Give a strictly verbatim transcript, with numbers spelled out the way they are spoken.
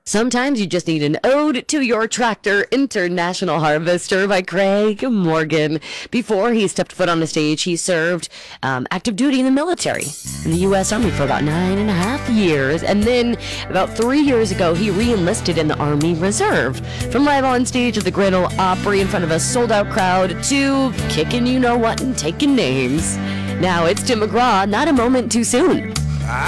Sometimes you just need an ode to your tractor, International Harvester by Craig Morgan. Before he stepped foot on the stage, he served um, active duty in the military, in the U S Army for about nine and a half years. And then about three years ago, he re-enlisted in the Army Reserve. From live on stage at the Grand Ole Opry in front of a sold-out crowd to kicking you-know-what and taking names. Now it's Tim McGraw, not a moment too soon.